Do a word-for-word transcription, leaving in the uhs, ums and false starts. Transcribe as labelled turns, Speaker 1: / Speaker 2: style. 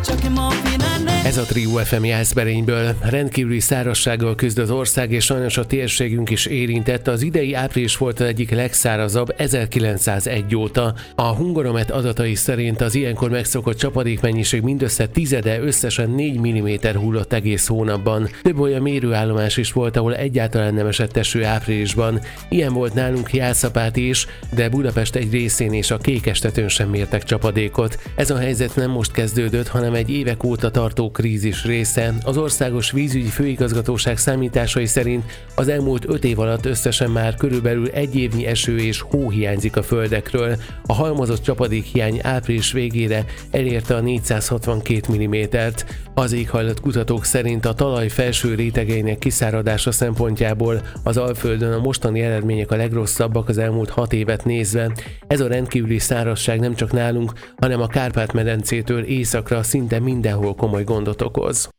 Speaker 1: Ez a Trió ef em Jászberényből. Rendkívüli szárazsággal küzd az ország, és sajnos a térségünk is érintett. Az idei április volt az egyik legszárazabb ezerkilencszázegy óta. A Hungaromet adatai szerint az ilyenkor megszokott csapadékmennyiség mindössze tizede, összesen négy milliméter hullott egész hónapban. Több olyan mérőállomás is volt, ahol egyáltalán nem esett eső áprilisban. Ilyen volt nálunk Jászapát is, de Budapest egy részén és a Kékestetőn sem mértek csapadékot. Ez a helyzet nem most kezdődött, hanem egy évek óta tartó krízis része. Az Országos Vízügyi Főigazgatóság számításai szerint az elmúlt öt év alatt összesen már körülbelül egy évnyi eső és hó hiányzik a földekről. A halmozott csapadékhiány április végére elérte a négyszázhatvankét millimétert. Az éghajlatkutatók szerint a talaj felső rétegeinek kiszáradása szempontjából az Alföldön a mostani eredmények a legrosszabbak az elmúlt hat évet nézve. Ez a rendkívüli szárazság nem csak nálunk, hanem a Kárpát-medencétől északra szinte mindenhol komoly gondot okoz.